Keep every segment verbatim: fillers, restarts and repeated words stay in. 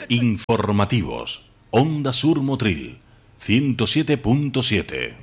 Informativos. Onda Sur Motril, ciento siete punto siete.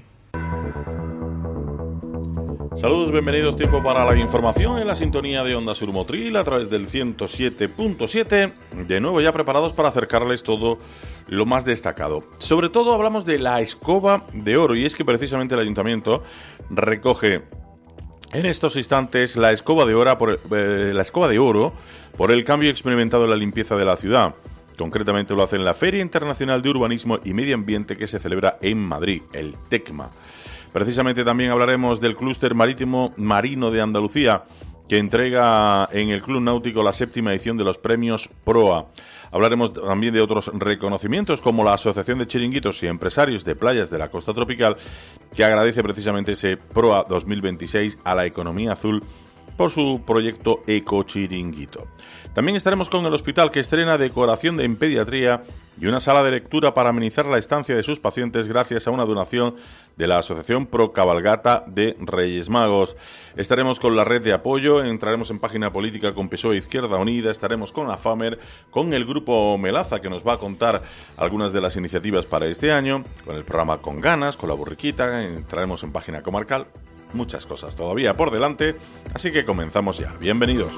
Saludos, bienvenidos. Tiempo para la información en la sintonía de Onda Sur Motril a través del ciento siete punto siete. De nuevo ya preparados para acercarles todo lo más destacado. Sobre todo hablamos de la escoba de oro, y es que precisamente el Ayuntamiento recoge en estos instantes la escoba de oro por, eh, la escoba de oro por el cambio experimentado en la limpieza de la ciudad. Concretamente lo hace en la Feria Internacional de Urbanismo y Medio Ambiente que se celebra en Madrid, el TECMA. Precisamente también hablaremos del Clúster Marítimo Marino de Andalucía, que entrega en el Club Náutico la séptima edición de los premios PROA. Hablaremos también de otros reconocimientos, como la Asociación de Chiringuitos y Empresarios de Playas de la Costa Tropical, que agradece precisamente ese PROA dos mil veintiséis a la economía azul por su proyecto Ecochiringuito. También estaremos con el hospital, que estrena decoración en pediatría y una sala de lectura para amenizar la estancia de sus pacientes gracias a una donación de la Asociación Pro Cabalgata de Reyes Magos. Estaremos con la red de apoyo, entraremos en página política con P S O E Izquierda Unida, estaremos con AFAMER, con el Grupo Melaza, que nos va a contar algunas de las iniciativas para este año, con el programa Con Ganas, con la Burriquita, entraremos en página comarcal, muchas cosas todavía por delante, así que comenzamos ya. Bienvenidos.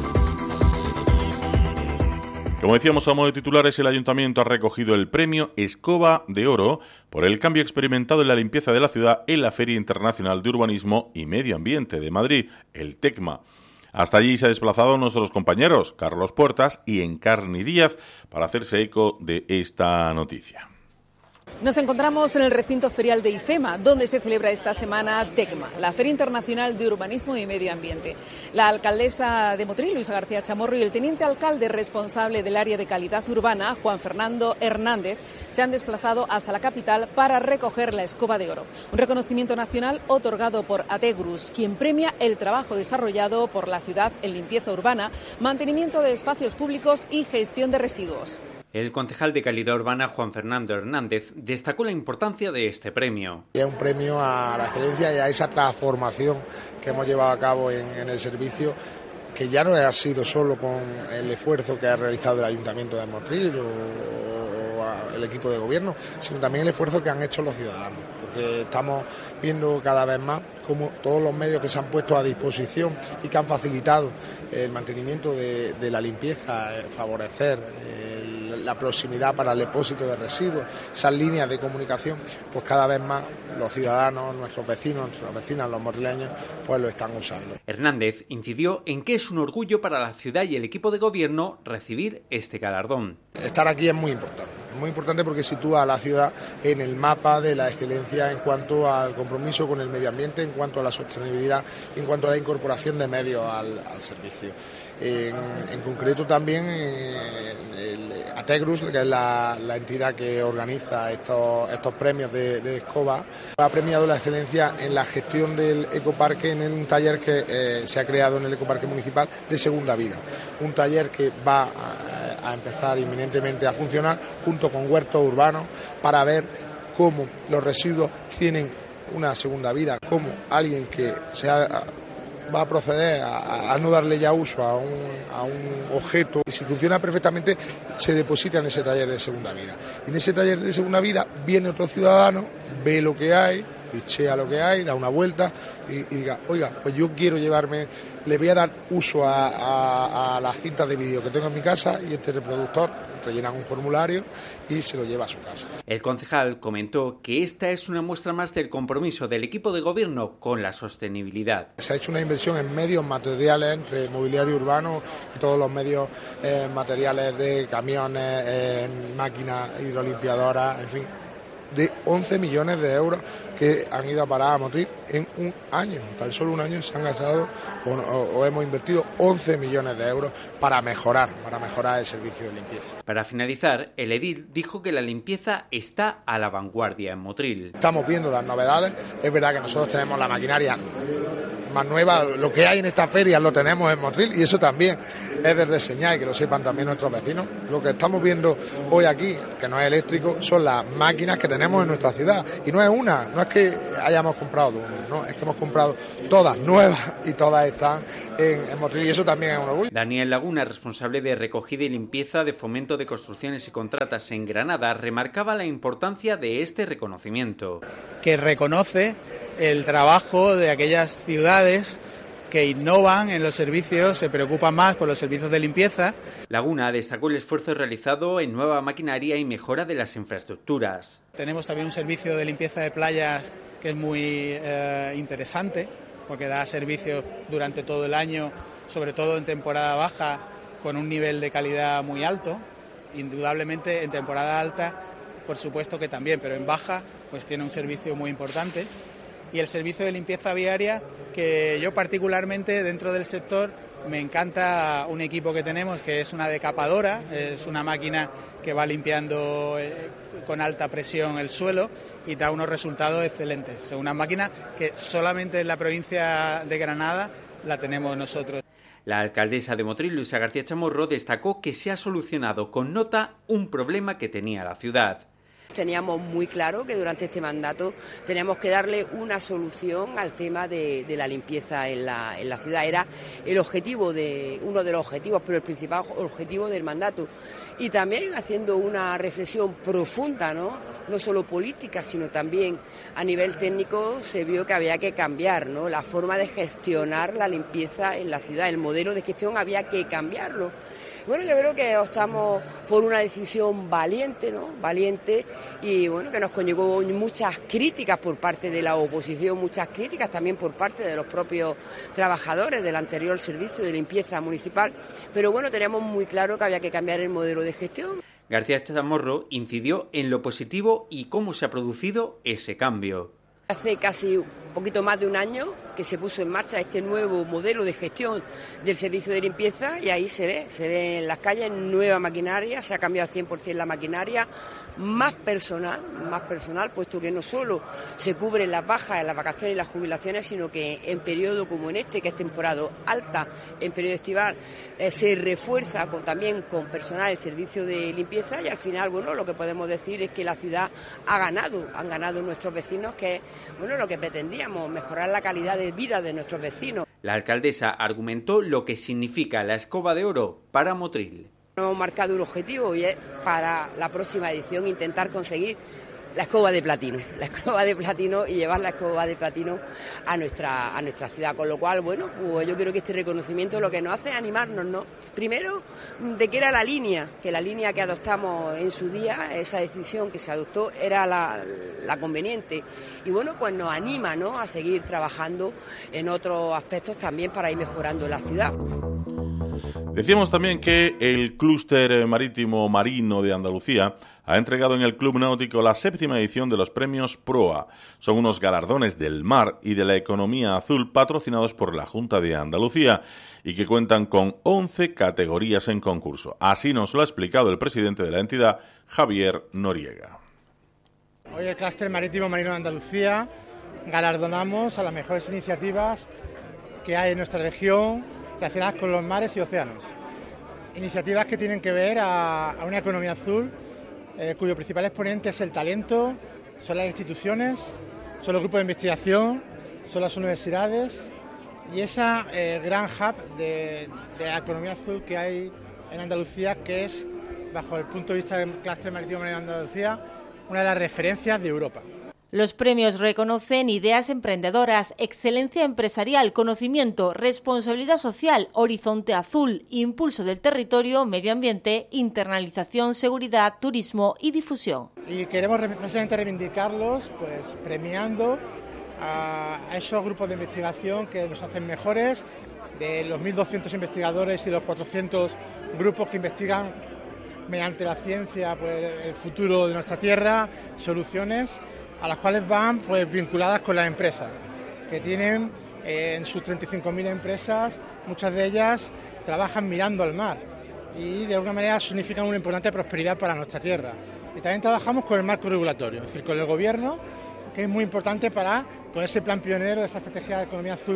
Como decíamos a modo de titulares, el Ayuntamiento ha recogido el premio Escoba de Oro por el cambio experimentado en la limpieza de la ciudad en la Feria Internacional de Urbanismo y Medio Ambiente de Madrid, el TECMA. Hasta allí se han desplazado nuestros compañeros Carlos Puertas y Encarni Díaz para hacerse eco de esta noticia. Nos encontramos en el recinto ferial de IFEMA, donde se celebra esta semana TECMA, la Feria Internacional de Urbanismo y Medio Ambiente. La alcaldesa de Motril, Luisa García Chamorro, y el teniente alcalde responsable del área de calidad urbana, Juan Fernando Hernández, se han desplazado hasta la capital para recoger la escoba de oro, un reconocimiento nacional otorgado por Ategrus, quien premia el trabajo desarrollado por la ciudad en limpieza urbana, mantenimiento de espacios públicos y gestión de residuos. El concejal de Calidad Urbana, Juan Fernando Hernández, destacó la importancia de este premio. Es un premio a la excelencia y a esa transformación que hemos llevado a cabo en, en el servicio, que ya no ha sido solo con el esfuerzo que ha realizado el Ayuntamiento de Motril o, o el equipo de gobierno, sino también el esfuerzo que han hecho los ciudadanos, porque estamos viendo cada vez más cómo todos los medios que se han puesto a disposición y que han facilitado el mantenimiento de, de la limpieza, favorecer el la proximidad para el depósito de residuos, esas líneas de comunicación, pues cada vez más los ciudadanos, nuestros vecinos, nuestras vecinas, los morrileños, pues lo están usando. Hernández incidió en que es un orgullo para la ciudad y el equipo de gobierno recibir este galardón. Estar aquí es muy importante, es muy importante porque sitúa a la ciudad en el mapa de la excelencia en cuanto al compromiso con el medio ambiente, en cuanto a la sostenibilidad, en cuanto a la incorporación de medios al, al servicio. En, en concreto también eh, el Ategrus, que es la, la entidad que organiza estos, estos premios de, de escoba, ha premiado la excelencia en la gestión del ecoparque en un taller que eh, se ha creado en el ecoparque municipal de Segunda Vida, un taller que va a, a empezar inminentemente a funcionar junto con huertos urbanos para ver cómo los residuos tienen una segunda vida, cómo alguien que se ha va a proceder a, a no darle ya uso a un, a un objeto, y si funciona perfectamente se deposita en ese taller de segunda vida. Y en ese taller de segunda vida viene otro ciudadano, ve lo que hay, bichea lo que hay, da una vuelta y, y diga, oiga, pues yo quiero llevarme, le voy a dar uso a, a, a las cintas de vídeo que tengo en mi casa, y este reproductor rellenan un formulario y se lo lleva a su casa. El concejal comentó que esta es una muestra más del compromiso del equipo de gobierno con la sostenibilidad. Se ha hecho una inversión en medios materiales, entre mobiliario urbano y todos los medios eh, materiales de camiones, eh, máquinas hidrolimpiadoras, en fin, de once millones de euros que han ido a parar a Motril en un año. Tan solo un año se han gastado o, o, o hemos invertido once millones de euros para mejorar, para mejorar el servicio de limpieza. Para finalizar, el edil dijo que la limpieza está a la vanguardia en Motril. Estamos viendo las novedades. Es verdad que nosotros tenemos la maquinaria más nueva. Lo que hay en esta feria lo tenemos en Motril y eso también es de reseñar y que lo sepan también nuestros vecinos. Lo que estamos viendo hoy aquí, que no es eléctrico, son las máquinas que tenemos en nuestra ciudad. Y no es una, no es que hayamos comprado una, no, es que hemos comprado todas nuevas y todas están en, en Motril y eso también es un orgullo. Daniel Laguna, responsable de recogida y limpieza de Fomento de Construcciones y Contratas en Granada, remarcaba la importancia de este reconocimiento. Que reconoce el trabajo de aquellas ciudades que innovan en los servicios, se preocupan más por los servicios de limpieza. Laguna destacó el esfuerzo realizado en nueva maquinaria y mejora de las infraestructuras. Tenemos también un servicio de limpieza de playas que es muy eh, interesante, porque da servicio durante todo el año, sobre todo en temporada baja, con un nivel de calidad muy alto. Indudablemente en temporada alta, por supuesto que también, pero en baja pues tiene un servicio muy importante. Y el servicio de limpieza viaria, que yo particularmente dentro del sector me encanta un equipo que tenemos, que es una decapadora, es una máquina que va limpiando con alta presión el suelo y da unos resultados excelentes. Es una máquina que solamente en la provincia de Granada la tenemos nosotros. La alcaldesa de Motril, Luisa García Chamorro, destacó que se ha solucionado con nota un problema que tenía la ciudad. Teníamos muy claro que durante este mandato teníamos que darle una solución al tema de, de la limpieza en la, en la ciudad. Era el objetivo de uno de los objetivos, pero el principal objetivo del mandato. Y también haciendo una reflexión profunda, ¿no? No solo política, sino también a nivel técnico, se vio que había que cambiar, ¿no? La forma de gestionar la limpieza en la ciudad, el modelo de gestión había que cambiarlo. Bueno, yo creo que optamos por una decisión valiente, ¿no? Valiente y bueno, que nos conllevó muchas críticas por parte de la oposición, muchas críticas también por parte de los propios trabajadores del anterior servicio de limpieza municipal, pero bueno, teníamos muy claro que había que cambiar el modelo de gestión. García Chamorro incidió en lo positivo y cómo se ha producido ese cambio. Hace casi un poquito más de un año que se puso en marcha este nuevo modelo de gestión del servicio de limpieza y ahí se ve, se ve en las calles nueva maquinaria, se ha cambiado al cien por ciento la maquinaria, más personal, más personal, puesto que no solo se cubren las bajas, las vacaciones y las jubilaciones, sino que en periodo como en este, que es temporada alta, en periodo estival, eh, se refuerza con, también con personal el servicio de limpieza y al final, bueno, lo que podemos decir es que la ciudad ha ganado, han ganado nuestros vecinos, que es, bueno, lo que pretendíamos, mejorar la calidad de vida de nuestros vecinos. La alcaldesa argumentó lo que significa la escoba de oro para Motril. Hemos marcado un objetivo y es para la próxima edición intentar conseguir la escoba de platino, la escoba de platino y llevar la escoba de platino a nuestra a nuestra ciudad, con lo cual, bueno, pues yo creo que este reconocimiento lo que nos hace es animarnos, ¿no? Primero, de que era la línea, que la línea que adoptamos en su día, esa decisión que se adoptó era la, la conveniente y bueno, pues nos anima, ¿no?, a seguir trabajando en otros aspectos también para ir mejorando la ciudad. Decíamos también que el Clúster Marítimo Marino de Andalucía ha entregado en el Club Náutico la séptima edición de los premios PROA. Son unos galardones del mar y de la economía azul patrocinados por la Junta de Andalucía y que cuentan con once categorías en concurso. Así nos lo ha explicado el presidente de la entidad, Javier Noriega. Hoy el Clúster Marítimo Marino de Andalucía galardonamos a las mejores iniciativas que hay en nuestra región relacionadas con los mares y océanos. Iniciativas que tienen que ver a, a una economía azul, eh, cuyo principal exponente es el talento, son las instituciones, son los grupos de investigación, son las universidades y esa eh, gran hub de, de la economía azul que hay en Andalucía, que es, bajo el punto de vista del Clúster Marítimo de Andalucía, una de las referencias de Europa. Los premios reconocen ideas emprendedoras, excelencia empresarial, conocimiento, responsabilidad social, horizonte azul, impulso del territorio, medio ambiente, internalización, seguridad, turismo y difusión. Y queremos precisamente reivindicarlos, pues premiando a esos grupos de investigación que nos hacen mejores, de los mil doscientos investigadores y los cuatrocientos grupos que investigan mediante la ciencia, pues, el futuro de nuestra tierra, soluciones a las cuales van, pues, vinculadas con las empresas, que tienen eh, en sus treinta y cinco mil empresas, muchas de ellas trabajan mirando al mar y de alguna manera significan una importante prosperidad para nuestra tierra. Y también trabajamos con el marco regulatorio, es decir, con el gobierno, que es muy importante para, con ese plan pionero de esa estrategia de economía azul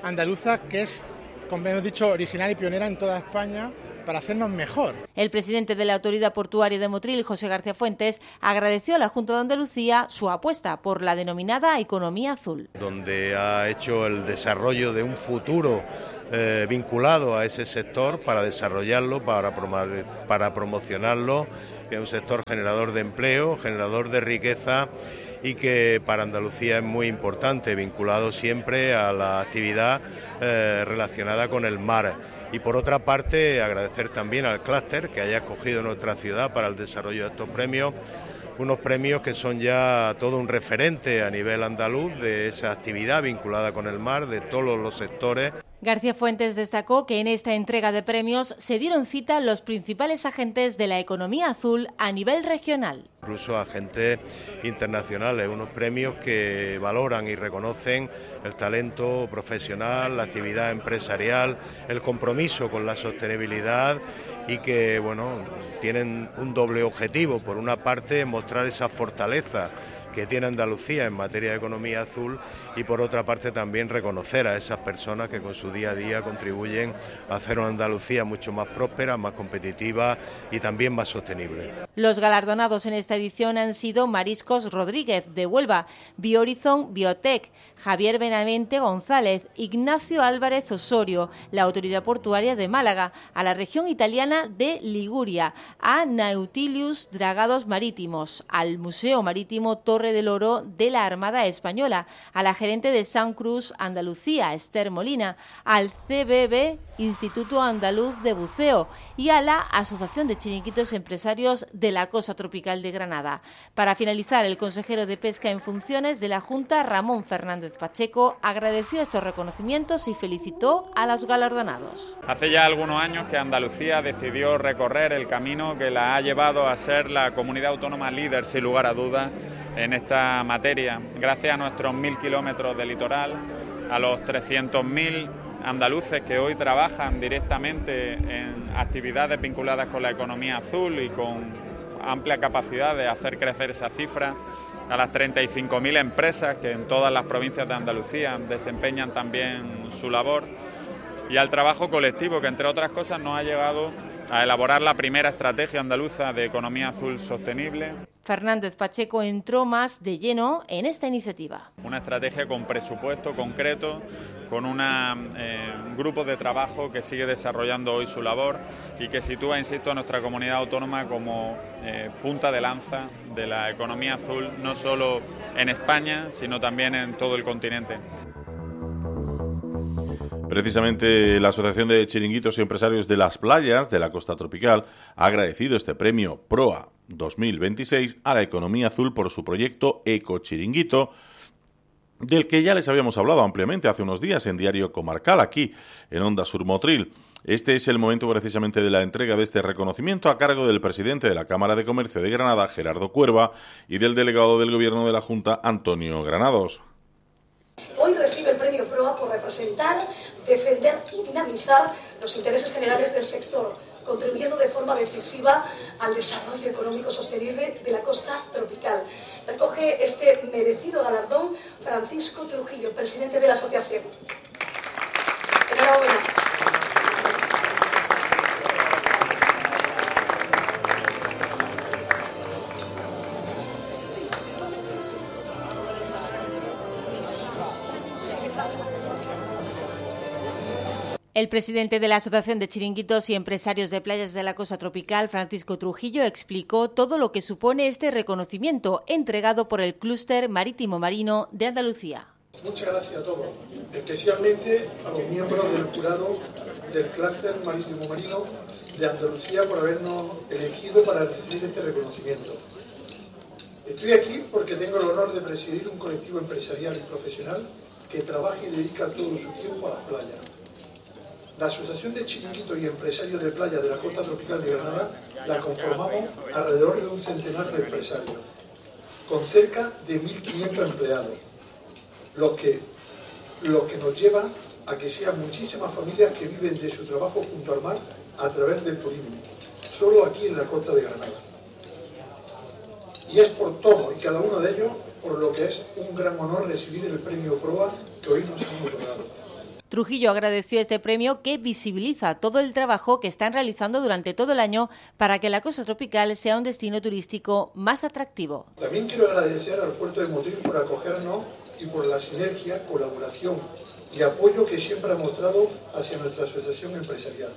andaluza que es, como hemos dicho, original y pionera en toda España para hacernos mejor. El presidente de la Autoridad Portuaria de Motril, José García Fuentes, agradeció a la Junta de Andalucía su apuesta por la denominada economía azul. Donde ha hecho el desarrollo de un futuro eh, vinculado a ese sector para desarrollarlo, para, prom- para promocionarlo, que es un sector generador de empleo, generador de riqueza y que para Andalucía es muy importante, vinculado siempre a la actividad eh, relacionada con el mar. Y por otra parte, agradecer también al clúster que haya escogido nuestra ciudad para el desarrollo de estos premios, unos premios que son ya todo un referente a nivel andaluz de esa actividad vinculada con el mar, de todos los sectores. García Fuentes destacó que en esta entrega de premios se dieron cita los principales agentes de la economía azul a nivel regional. Incluso agentes internacionales, unos premios que valoran y reconocen el talento profesional, la actividad empresarial, el compromiso con la sostenibilidad y que, bueno, tienen un doble objetivo. Por una parte, mostrar esa fortaleza que tiene Andalucía en materia de economía azul y por otra parte también reconocer a esas personas que con su día a día contribuyen a hacer una Andalucía mucho más próspera, más competitiva y también más sostenible. Los galardonados en esta edición han sido Mariscos Rodríguez de Huelva, Biohorizon Biotech, Javier Benavente González, Ignacio Álvarez Osorio, la Autoridad Portuaria de Málaga, a la región italiana de Liguria, a Nautilus Dragados Marítimos, al Museo Marítimo Torre del Oro de la Armada Española, a la gerente de San Cruz Andalucía, Esther Molina, al C B B, Instituto Andaluz de Buceo, y a la Asociación de Chiringuitos Empresarios de la Costa Tropical de Granada. Para finalizar, el consejero de Pesca en funciones de la Junta, Ramón Fernández Pacheco, agradeció estos reconocimientos y felicitó a los galardonados. Hace ya algunos años que Andalucía decidió recorrer el camino que la ha llevado a ser la comunidad autónoma líder, sin lugar a dudas, en esta materia, gracias a nuestros mil kilómetros de litoral, a los trescientos mil andaluces que hoy trabajan directamente en actividades vinculadas con la economía azul y con amplia capacidad de hacer crecer esa cifra, a las treinta y cinco mil empresas que en todas las provincias de Andalucía desempeñan también su labor, y al trabajo colectivo que, entre otras cosas, nos ha llevado a elaborar la primera estrategia andaluza de economía azul sostenible. Fernández Pacheco entró más de lleno en esta iniciativa. Una estrategia con presupuesto concreto, con un eh, grupo de trabajo que sigue desarrollando hoy su labor y que sitúa, insisto, a nuestra comunidad autónoma como eh, punta de lanza de la economía azul, no solo en España, sino también en todo el continente. Precisamente la Asociación de Chiringuitos y Empresarios de las Playas de la Costa Tropical ha agradecido este premio PROA dos mil veintiséis a la economía azul por su proyecto Ecochiringuito, del que ya les habíamos hablado ampliamente hace unos días en Diario Comarcal, aquí en Onda Sur Motril. Este es el momento precisamente de la entrega de este reconocimiento a cargo del presidente de la Cámara de Comercio de Granada, Gerardo Cuerva, y del delegado del Gobierno de la Junta, Antonio Granados. Hoy recibe el premio PROA por representar, defender y dinamizar los intereses generales del sector, contribuyendo de forma decisiva al desarrollo económico sostenible de la costa tropical. Recoge este merecido galardón Francisco Trujillo, presidente de la asociación. Enhorabuena. El presidente de la Asociación de Chiringuitos y Empresarios de Playas de la Costa Tropical, Francisco Trujillo, explicó todo lo que supone este reconocimiento entregado por el Clúster Marítimo Marino de Andalucía. Muchas gracias a todos, especialmente a los miembros del jurado del Clúster Marítimo Marino de Andalucía por habernos elegido para recibir este reconocimiento. Estoy aquí porque tengo el honor de presidir un colectivo empresarial y profesional que trabaja y dedica todo su tiempo a las playas. La Asociación de Chiringuitos y Empresarios de Playa de la Costa Tropical de Granada la conformamos alrededor de un centenar de empresarios, con cerca de mil quinientos empleados, lo que, lo que nos lleva a que sean muchísimas familias que viven de su trabajo junto al mar a través del turismo, solo aquí en la costa de Granada. Y es por todo y cada uno de ellos por lo que es un gran honor recibir el premio PROA que hoy nos hemos otorgado. Trujillo agradeció este premio que visibiliza todo el trabajo que están realizando durante todo el año para que la costa tropical sea un destino turístico más atractivo. También quiero agradecer al puerto de Motril por acogernos y por la sinergia, colaboración y apoyo que siempre ha mostrado hacia nuestra asociación empresarial.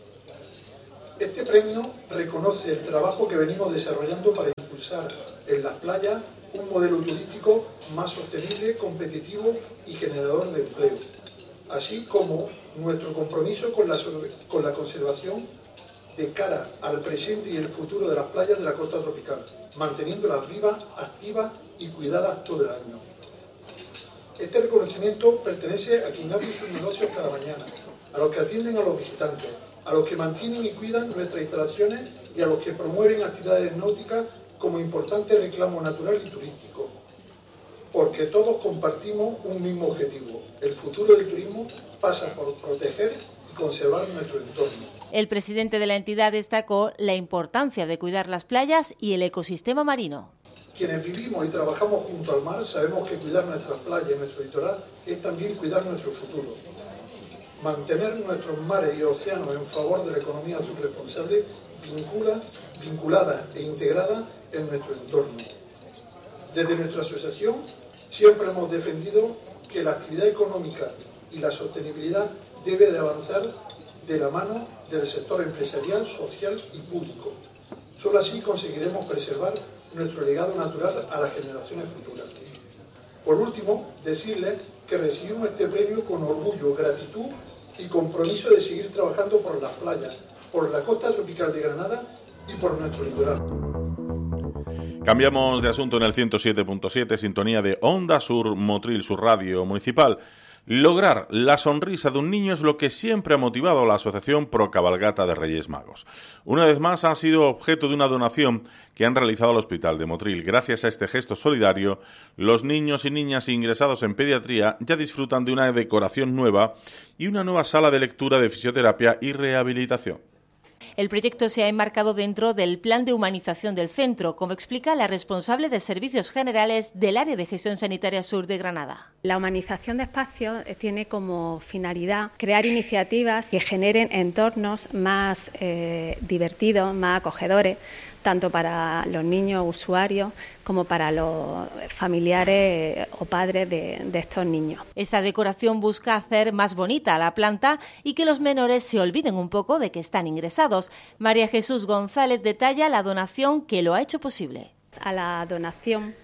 Este premio reconoce el trabajo que venimos desarrollando para impulsar en las playas un modelo turístico más sostenible, competitivo y generador de empleo, así como nuestro compromiso con la, con la conservación de cara al presente y el futuro de las playas de la costa tropical, manteniéndolas vivas, activas y cuidadas todo el año. Este reconocimiento pertenece a quien abre sus negocios cada mañana, a los que atienden a los visitantes, a los que mantienen y cuidan nuestras instalaciones y a los que promueven actividades náuticas como importante reclamo natural y turístico. Porque todos compartimos un mismo objetivo. El futuro del turismo pasa por proteger y conservar nuestro entorno. El presidente de la entidad destacó la importancia de cuidar las playas y el ecosistema marino. Quienes vivimos y trabajamos junto al mar sabemos que cuidar nuestras playas y nuestro litoral es también cuidar nuestro futuro. Mantener nuestros mares y océanos en favor de la economía subresponsable vincula, vinculada e integrada en nuestro entorno. Desde nuestra asociación siempre hemos defendido que la actividad económica y la sostenibilidad debe de avanzar de la mano del sector empresarial, social y público. Solo así conseguiremos preservar nuestro legado natural a las generaciones futuras. Por último, decirles que recibimos este premio con orgullo, gratitud y compromiso de seguir trabajando por las playas, por la costa tropical de Granada y por nuestro litoral. Cambiamos de asunto en el ciento siete punto siete, sintonía de Onda Sur Motril, su radio municipal. Lograr la sonrisa de un niño es lo que siempre ha motivado a la Asociación Pro Cabalgata de Reyes Magos. Una vez más han sido objeto de una donación que han realizado al Hospital de Motril. Gracias a este gesto solidario, los niños y niñas ingresados en pediatría ya disfrutan de una decoración nueva y una nueva sala de lectura de fisioterapia y rehabilitación. El proyecto se ha enmarcado dentro del plan de humanización del centro, como explica la responsable de Servicios Generales del Área de Gestión Sanitaria Sur de Granada. La humanización de espacios tiene como finalidad crear iniciativas que generen entornos más eh, divertidos, más acogedores, tanto para los niños usuarios como para los familiares o padres de, de estos niños. Esta decoración busca hacer más bonita la planta y que los menores se olviden un poco de que están ingresados. María Jesús González detalla la donación que lo ha hecho posible. A la donación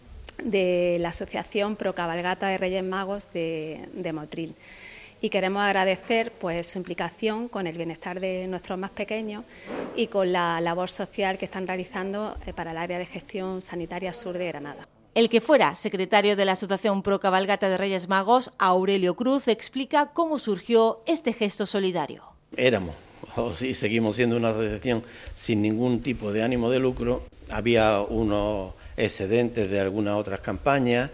de la Asociación Pro Cabalgata de Reyes Magos de, de Motril. Y queremos agradecer pues su implicación con el bienestar de nuestros más pequeños y con la labor social que están realizando para el Área de Gestión Sanitaria Sur de Granada. El que fuera secretario de la Asociación Pro Cabalgata de Reyes Magos, Aurelio Cruz, explica cómo surgió este gesto solidario. Éramos, o sí, seguimos siendo una asociación sin ningún tipo de ánimo de lucro. Había unos excedentes de algunas otras campañas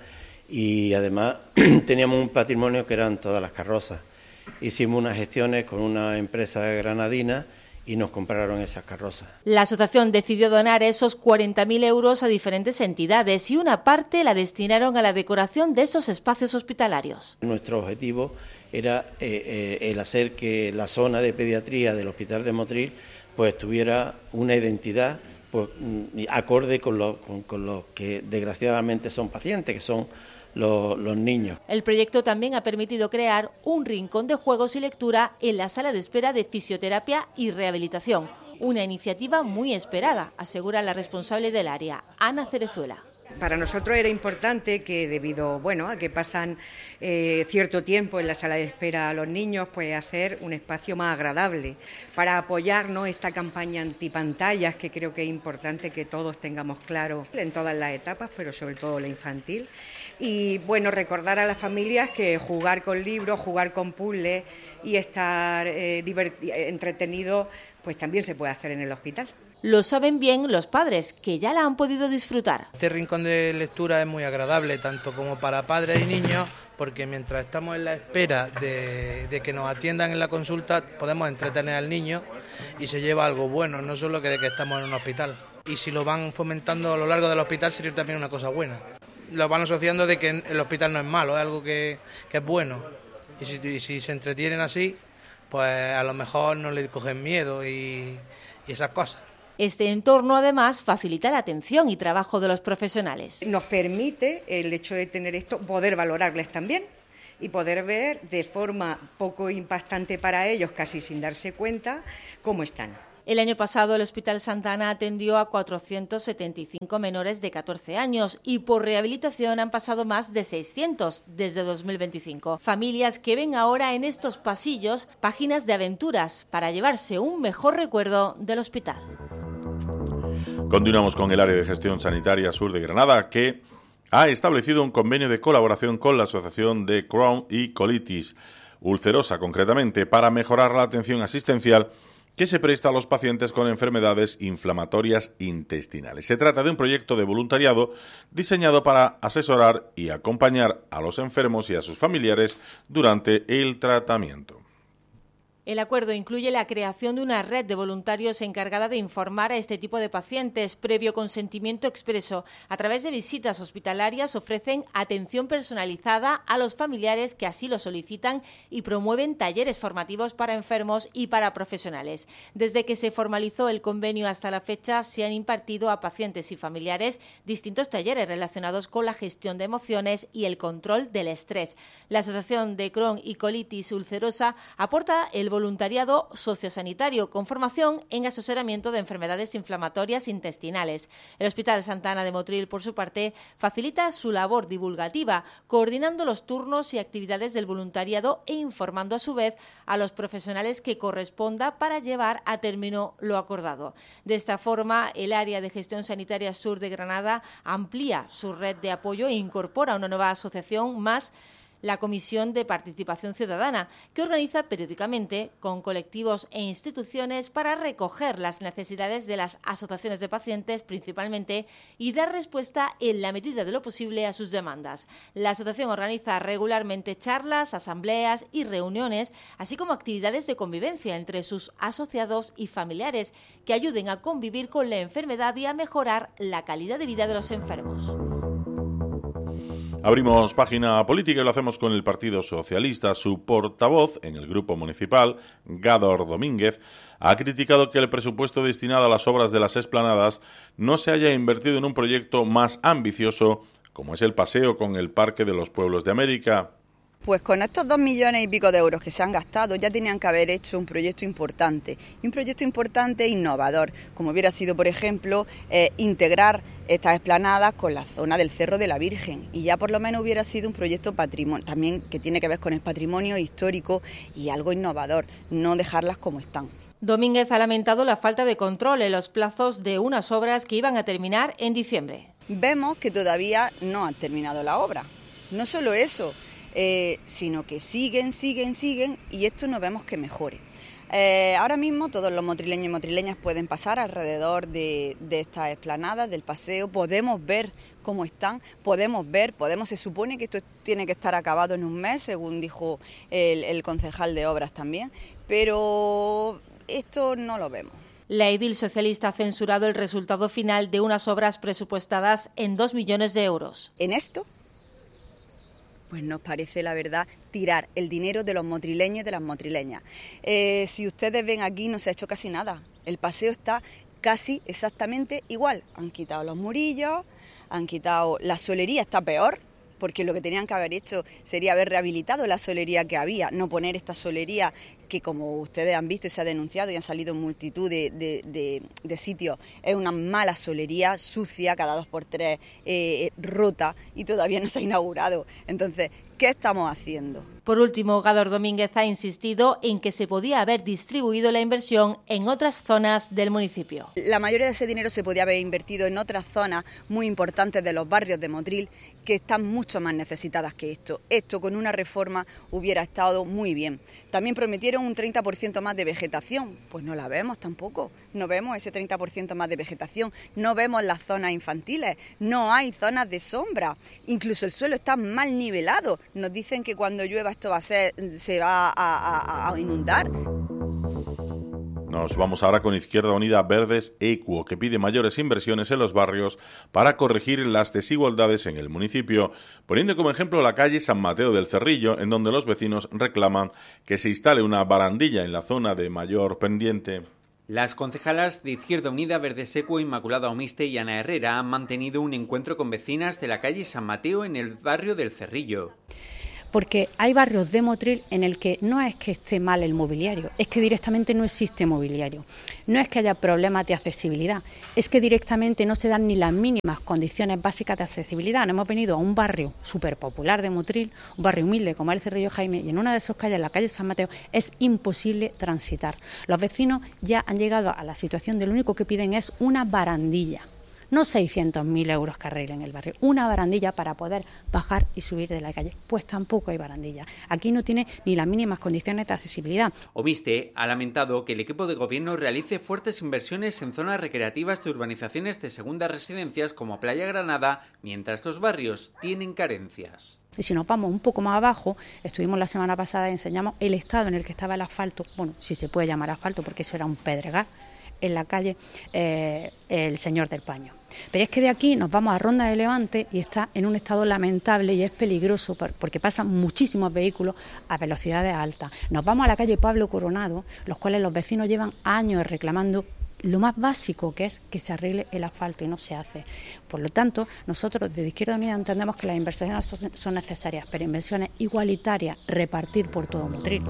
y además teníamos un patrimonio que eran todas las carrozas. Hicimos unas gestiones con una empresa granadina y nos compraron esas carrozas. La asociación decidió donar esos cuarenta mil euros a diferentes entidades y una parte la destinaron a la decoración de esos espacios hospitalarios. Nuestro objetivo era eh, eh, el hacer que la zona de pediatría del Hospital de Motril pues tuviera una identidad pues, acorde con los con, con lo que desgraciadamente son pacientes, que son Los, los niños. El proyecto también ha permitido crear un rincón de juegos y lectura en la sala de espera de fisioterapia y rehabilitación, una iniciativa muy esperada, asegura la responsable del área, Ana Cerezuela. Para nosotros era importante que debido bueno, a que pasan eh, cierto tiempo en la sala de espera a los niños, pues hacer un espacio más agradable para apoyarnos esta campaña antipantallas que creo que es importante que todos tengamos claro en todas las etapas, pero sobre todo la infantil. Y bueno, recordar a las familias que jugar con libros, jugar con puzzles y estar eh, diverti- entretenido, pues también se puede hacer en el hospital. Lo saben bien los padres, que ya la han podido disfrutar. Este rincón de lectura es muy agradable, tanto como para padres y niños, porque mientras estamos en la espera de, de que nos atiendan en la consulta, podemos entretener al niño y se lleva algo bueno, no solo que de que estamos en un hospital. Y si lo van fomentando a lo largo del hospital, sería también una cosa buena. Lo van asociando de que el hospital no es malo, es algo que, que es bueno. Y si, y si se entretienen así, pues a lo mejor no le cogen miedo y, y esas cosas. Este entorno, además, facilita la atención y trabajo de los profesionales. Nos permite, el hecho de tener esto, poder valorarles también y poder ver de forma poco impactante para ellos, casi sin darse cuenta, cómo están. El año pasado el Hospital Santa Ana atendió a cuatrocientos setenta y cinco menores de catorce años y por rehabilitación han pasado más de seiscientos desde dos mil veinticinco. Familias que ven ahora en estos pasillos páginas de aventuras para llevarse un mejor recuerdo del hospital. Continuamos con el área de gestión sanitaria sur de Granada, que ha establecido un convenio de colaboración con la Asociación de Crohn y Colitis Ulcerosa, concretamente, para mejorar la atención asistencial que se presta a los pacientes con enfermedades inflamatorias intestinales. Se trata de un proyecto de voluntariado diseñado para asesorar y acompañar a los enfermos y a sus familiares durante el tratamiento. El acuerdo incluye la creación de una red de voluntarios encargada de informar a este tipo de pacientes previo consentimiento expreso. A través de visitas hospitalarias ofrecen atención personalizada a los familiares que así lo solicitan y promueven talleres formativos para enfermos y para profesionales. Desde que se formalizó el convenio hasta la fecha se han impartido a pacientes y familiares distintos talleres relacionados con la gestión de emociones y el control del estrés. La Asociación de Crohn y Colitis Ulcerosa aporta el voluntariado sociosanitario con formación en asesoramiento de enfermedades inflamatorias intestinales. El Hospital Santa Ana de Motril, por su parte, facilita su labor divulgativa, coordinando los turnos y actividades del voluntariado e informando a su vez a los profesionales que corresponda para llevar a término lo acordado. De esta forma, el área de gestión sanitaria sur de Granada amplía su red de apoyo e incorpora una nueva asociación más, la Comisión de Participación Ciudadana, que organiza periódicamente con colectivos e instituciones para recoger las necesidades de las asociaciones de pacientes principalmente y dar respuesta en la medida de lo posible a sus demandas. La asociación organiza regularmente charlas, asambleas y reuniones, así como actividades de convivencia entre sus asociados y familiares que ayuden a convivir con la enfermedad y a mejorar la calidad de vida de los enfermos. Abrimos página política y lo hacemos con el Partido Socialista. Su portavoz en el grupo municipal, Gádor Domínguez, ha criticado que el presupuesto destinado a las obras de las explanadas no se haya invertido en un proyecto más ambicioso, como es el paseo con el Parque de los Pueblos de América. Pues con estos dos millones y pico de euros que se han gastado ya tenían que haber hecho un proyecto importante, y un proyecto importante e innovador, como hubiera sido, por ejemplo, eh, integrar estas explanadas con la zona del Cerro de la Virgen, y ya por lo menos hubiera sido un proyecto patrimonio, también que tiene que ver con el patrimonio histórico y algo innovador, no dejarlas como están. Domínguez ha lamentado la falta de control en los plazos de unas obras que iban a terminar en diciembre. Vemos que todavía no han terminado la obra, no solo eso, Eh, sino que siguen, siguen, siguen y esto no vemos que mejore. Eh, ahora mismo todos los motrileños y motrileñas pueden pasar alrededor de, de estas explanadas, del paseo, podemos ver cómo están, podemos ver, podemos, se supone que esto tiene que estar acabado en un mes, según dijo el, el concejal de obras también, pero esto no lo vemos. La edil socialista ha censurado el resultado final de unas obras presupuestadas en dos millones de euros. ¿En esto? Pues nos parece, la verdad, tirar el dinero de los motrileños y de las motrileñas. Eh, si ustedes ven aquí, no se ha hecho casi nada. El paseo está casi exactamente igual. Han quitado los murillos, han quitado... La solería está peor, porque lo que tenían que haber hecho sería haber rehabilitado la solería que había, no poner esta solería que, como ustedes han visto y se ha denunciado y han salido en multitud de, de, de, de sitios, es una mala solería, sucia, cada dos por tres, eh, rota, y todavía no se ha inaugurado. Entonces, ¿qué estamos haciendo? Por último, Gádor Domínguez ha insistido en que se podía haber distribuido la inversión en otras zonas del municipio. La mayoría de ese dinero se podía haber invertido en otras zonas muy importantes de los barrios de Motril que están mucho más necesitadas que esto. Esto con una reforma hubiera estado muy bien. También prometieron un treinta por ciento más de vegetación, pues no la vemos tampoco, no vemos ese treinta por ciento más de vegetación, no vemos las zonas infantiles, no hay zonas de sombra, incluso el suelo está mal nivelado, nos dicen que cuando llueva esto va a ser, se va a, a, a inundar. Nos vamos ahora con Izquierda Unida Verdes Equo, que pide mayores inversiones en los barrios para corregir las desigualdades en el municipio, poniendo como ejemplo la calle San Mateo del Cerrillo, en donde los vecinos reclaman que se instale una barandilla en la zona de mayor pendiente. Las concejalas de Izquierda Unida, Verdes Equo, Inmaculada Omiste y Ana Herrera han mantenido un encuentro con vecinas de la calle San Mateo en el barrio del Cerrillo. Porque hay barrios de Motril en el que no es que esté mal el mobiliario, es que directamente no existe mobiliario. No es que haya problemas de accesibilidad, es que directamente no se dan ni las mínimas condiciones básicas de accesibilidad. Hemos venido a un barrio súper popular de Motril, un barrio humilde como el Cerrillo Jaime, y en una de esas calles, la calle San Mateo, es imposible transitar. Los vecinos ya han llegado a la situación de lo único que piden es una barandilla. No seiscientos mil euros que arreglen el barrio, una barandilla para poder bajar y subir de la calle. Pues tampoco hay barandilla. Aquí no tiene ni las mínimas condiciones de accesibilidad. Omiste ha lamentado que el equipo de gobierno realice fuertes inversiones en zonas recreativas de urbanizaciones de segundas residencias como Playa Granada, mientras estos barrios tienen carencias. Y si nos vamos un poco más abajo, estuvimos la semana pasada y enseñamos el estado en el que estaba el asfalto, bueno, si se puede llamar asfalto porque eso era un pedregal, en la calle eh, El Señor del Paño. Pero es que de aquí nos vamos a Ronda de Levante y está en un estado lamentable y es peligroso porque pasan muchísimos vehículos a velocidades altas. Nos vamos a la calle Pablo Coronado, los cuales los vecinos llevan años reclamando lo más básico, que es que se arregle el asfalto, y no se hace. Por lo tanto, nosotros desde Izquierda Unida entendemos que las inversiones son necesarias, pero inversiones igualitarias, repartir por todo Motril.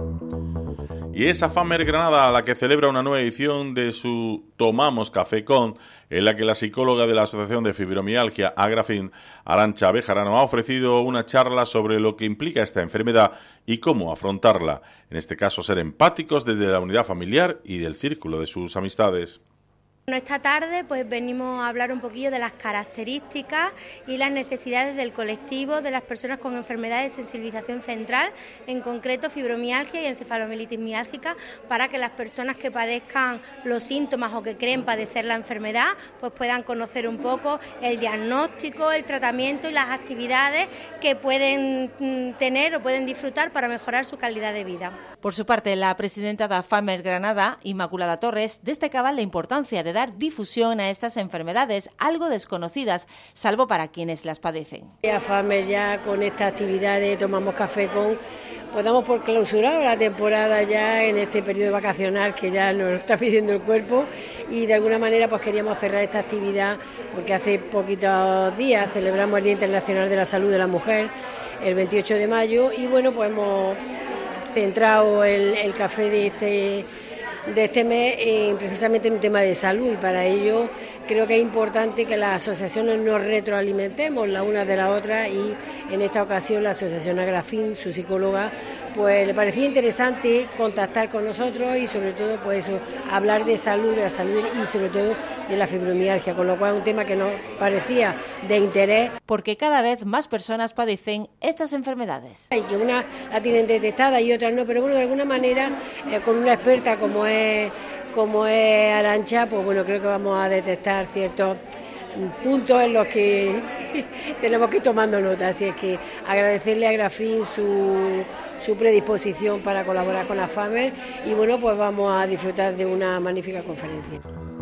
Y esa Famer Granada, a la que celebra una nueva edición de su Tomamos Café Con, en la que la psicóloga de la Asociación de Fibromialgia, Agrafin, Arantxa Bejarano, ha ofrecido una charla sobre lo que implica esta enfermedad y cómo afrontarla. En este caso, ser empáticos desde la unidad familiar y del círculo de sus amistades. Bueno, esta tarde pues venimos a hablar un poquillo de las características y las necesidades del colectivo de las personas con enfermedades de sensibilización central, en concreto fibromialgia y encefalomielitis miálgica, para que las personas que padezcan los síntomas o que creen padecer la enfermedad pues puedan conocer un poco el diagnóstico, el tratamiento y las actividades que pueden tener o pueden disfrutar para mejorar su calidad de vida. Por su parte, la presidenta de Famer Granada, Inmaculada Torres, destacaba la importancia de dar difusión a estas enfermedades algo desconocidas, salvo para quienes las padecen. A Famer ya con esta actividad de Tomamos Café Con, pues damos por clausurado la temporada ya en este periodo vacacional que ya nos lo está pidiendo el cuerpo, y de alguna manera pues queríamos cerrar esta actividad porque hace poquitos días celebramos el Día Internacional de la Salud de la Mujer, el veintiocho de mayo, y bueno, pues hemos centrado el, el café de este de este mes eh, precisamente en un tema de salud, y para ello creo que es importante que las asociaciones nos retroalimentemos la una de la otra, y en esta ocasión la asociación Agrafin, su psicóloga, pues le parecía interesante contactar con nosotros y sobre todo pues eso, hablar de salud, de la salud y sobre todo de la fibromialgia, con lo cual es un tema que nos parecía de interés. Porque cada vez más personas padecen estas enfermedades. Y que una la tienen detectada y otras no, pero bueno, de alguna manera eh, con una experta como es como es Arantxa, pues bueno, creo que vamos a detectar ciertos puntos en los que tenemos que ir tomando nota. Así es que agradecerle a Agrafin su, su predisposición para colaborar con la Famer, y bueno, pues vamos a disfrutar de una magnífica conferencia.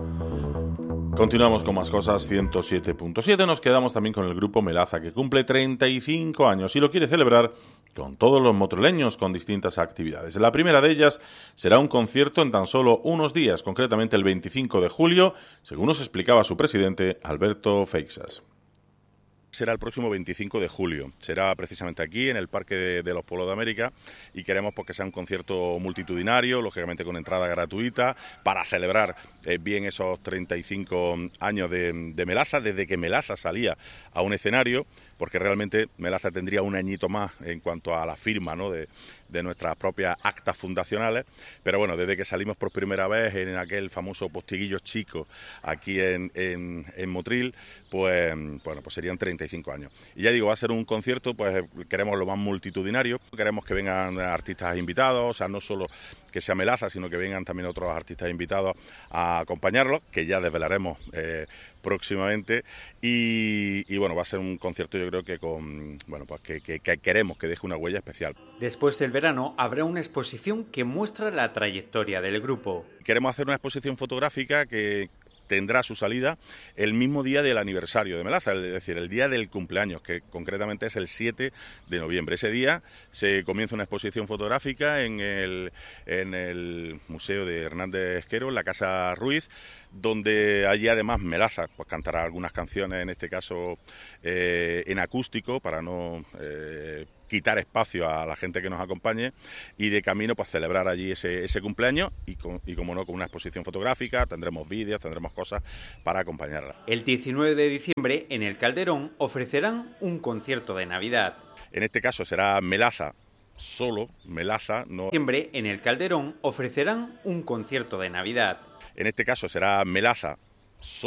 Continuamos con más cosas, ciento siete punto siete. Nos quedamos también con el grupo Melaza, que cumple treinta y cinco años y lo quiere celebrar con todos los motrileños con distintas actividades. La primera de ellas será un concierto en tan solo unos días, concretamente el veinticinco de julio, según nos explicaba su presidente, Alberto Feixas. Será el próximo veinticinco de julio, será precisamente aquí en el Parque de, de los Pueblos de América, y queremos pues, que sea un concierto multitudinario, lógicamente con entrada gratuita, para celebrar eh, bien esos treinta y cinco años de, de Melaza, desde que Melaza salía a un escenario, porque realmente Melaza tendría un añito más en cuanto a la firma, ¿no?, de, de nuestras propias actas fundacionales, pero bueno, desde que salimos por primera vez en aquel famoso Postiguillos Chicos aquí en, en, en Motril, pues bueno, pues serían treinta noventa y cinco años. Y ya digo, va a ser un concierto, pues queremos lo más multitudinario, queremos que vengan artistas invitados, o sea, no solo que sea Melaza, sino que vengan también otros artistas invitados a acompañarlos, que ya desvelaremos eh, próximamente, y, y bueno, va a ser un concierto yo creo que con, bueno, pues que, que, que queremos que deje una huella especial. Después del verano habrá una exposición que muestra la trayectoria del grupo. Queremos hacer una exposición fotográfica que tendrá su salida el mismo día del aniversario de Melaza, es decir, el día del cumpleaños, que concretamente es el siete de noviembre. Ese día se comienza una exposición fotográfica en el, en el Museo de Hernández Esquero, en la Casa Ruiz, donde allí además Melaza pues cantará algunas canciones, en este caso eh, en acústico, para no eh, quitar espacio a la gente que nos acompañe, y de camino pues celebrar allí ese, ese cumpleaños y, con, y como no, con una exposición fotográfica, tendremos vídeos, tendremos cosas para acompañarla. El diecinueve de diciembre en el Calderón ofrecerán un concierto de Navidad. En este caso será Melaza solo, Melaza no... En diciembre en el Calderón ofrecerán un concierto de Navidad. En este caso será Melaza